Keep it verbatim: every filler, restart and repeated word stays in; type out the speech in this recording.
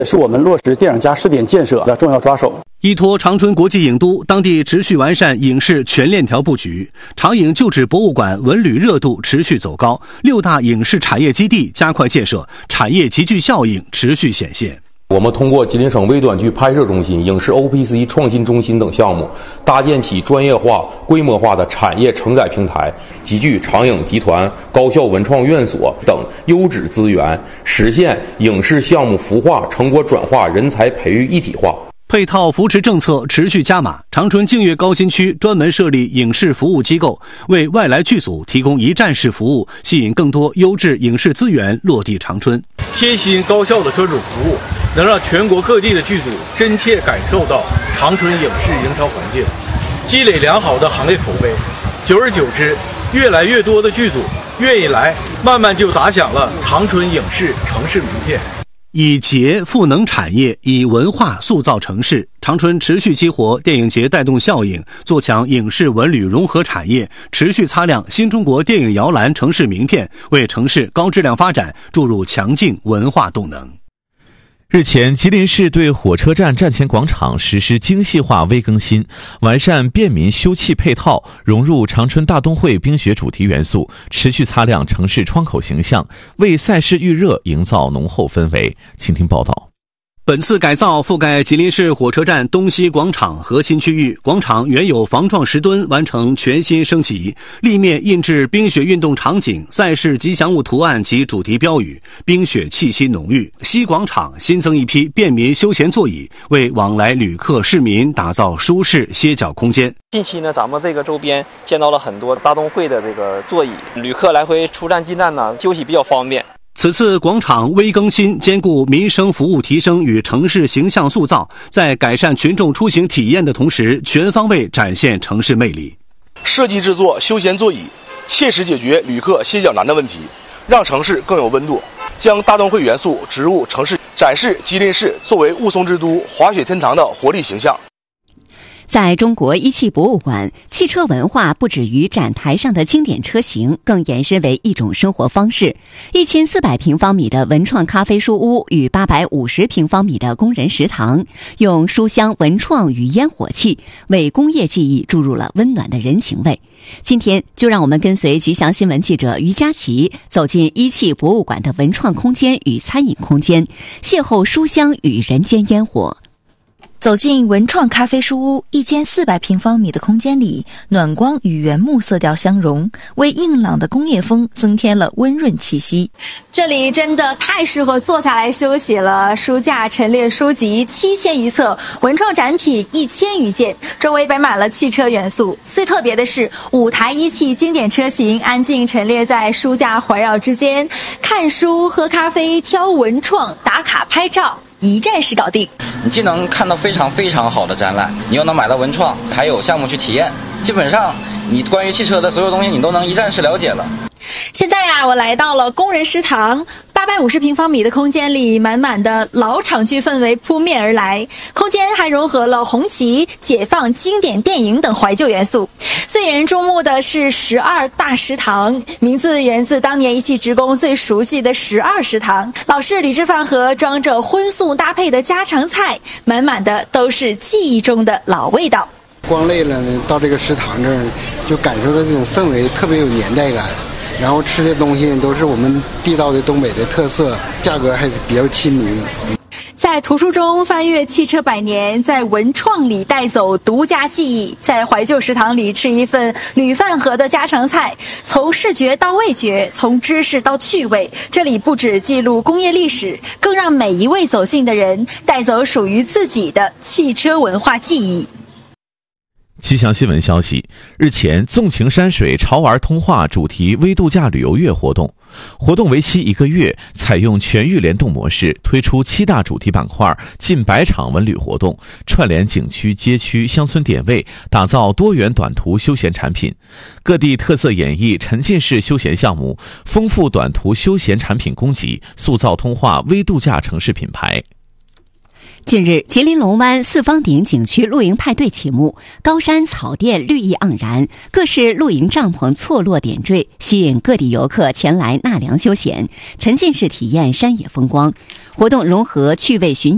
是我们落实电影加试点建设的重要抓手。 依托长春国际影都，当地持续完善影视全链条布局，长影旧址博物馆文旅热度持续走高，六大影视产业基地加快建设，产业集聚效应持续显现。 我们通过吉林省微短剧拍摄中心、影视 O P C 创新中心等项目，搭建起专业化、规模化的产业承载平台，集聚长影集团、高校文创院所等优质资源，实现影视项目孵化、成果转化、人才培育一体化。 配套扶持政策持续加码，长春净月高新区专门设立影视服务机构，为外来剧组提供一站式服务，吸引更多优质影视资源落地长春。 贴心高效的专属服务，能让全国各地的剧组真切感受到长春影视营销环境，积累良好的行业口碑。久而久之，越来越多的剧组愿意来，慢慢就打响了长春影视城市名片。 以节赋能产业，以文化塑造城市。长春持续激活电影节带动效应，做强影视文旅融合产业，持续擦亮新中国电影摇篮城市名片，为城市高质量发展注入强劲文化动能。 日前，吉林市对火车站站前广场实施精细化微更新，完善便民休憩配套，融入长春大冬会冰雪主题元素，持续擦亮城市窗口形象，为赛事预热营造浓厚氛围。请听报道。 本次改造覆盖吉林市火车站东西广场核心区域，广场原有防撞石墩完成全新升级，立面印制冰雪运动场景、赛事吉祥物图案及主题标语，冰雪气息浓郁。西广场新增一批便民休闲座椅，为往来旅客市民打造舒适歇脚空间。 近期呢，咱们这个周边见到了很多大冬会的这个座椅，旅客来回出站进站呢，休息比较方便。 此次广场微更新，兼顾民生服务提升与城市形象塑造，在改善群众出行体验的同时，全方位展现城市魅力。 设计制作休闲座椅，切实解决旅客歇脚难的问题，让城市更有温度，将大冬会元素植入城市，展示吉林市作为雾凇之都、滑雪天堂的活力形象。 在中国一汽博物馆，汽车文化不止于展台上的经典车型，更延伸为一种生活方式。一千四百平方米的文创咖啡书屋与八百五十平方米的工人食堂，用书香文创与烟火气，为工业记忆注入了温暖的人情味。今天就让我们跟随吉祥新闻记者于佳琪走进一汽博物馆的文创空间与餐饮空间，邂逅书香与人间烟火。 走进文创咖啡书屋，一间四百平方米的空间里，暖光与原木色调相融，为硬朗的工业风增添了温润气息。 这里真的太适合坐下来休息了，书架陈列书籍七千余册，文创展品一千余件，周围摆满了汽车元素。最特别的是，五台一汽经典车型安静陈列在书架环绕之间，看书、喝咖啡、挑文创、打卡拍照，一站式搞定。 你既能看到非常非常好的展览，你又能买到文创，还有项目去体验，基本上你关于汽车的所有东西你都能一站式了解了。 现在呀、啊，我来到了工人食堂，八百五十平方米的空间里，满满的老厂区氛围扑面而来。空间还融合了红旗、解放、经典电影等怀旧元素。最引人注目的是十二大食堂，名字源自当年一汽职工最熟悉的十二食堂。老式铝制饭盒装着荤素搭配的家常菜，满满的都是记忆中的老味道。 光累了呢，到这个食堂这儿就感受到这种氛围特别有年代感。然后吃的东西都是我们地道的东北的特色，价格还比较亲民。 在图书中翻阅汽车百年，在文创里带走独家记忆，在怀旧食堂里吃一份铝饭盒的家常菜，从视觉到味觉，从知识到趣味，这里不只记录工业历史，更让每一位走进的人带走属于自己的汽车文化记忆。 吉祥新闻消息，日前纵情山水潮玩通化主题微度假旅游月活动，活动为期一个月，采用全域联动模式，推出七大主题板块，近百场文旅活动，串联景区、街区、乡村点位，打造多元短途休闲产品。各地特色演绎沉浸式休闲项目，丰富短途休闲产品供给，塑造通化微度假城市品牌。 近日，吉林龙湾四方顶景区露营派对启幕，高山草甸绿意盎然，各式露营帐篷错落点缀，吸引各地游客前来纳凉休闲，沉浸式体验山野风光。活动融合趣味巡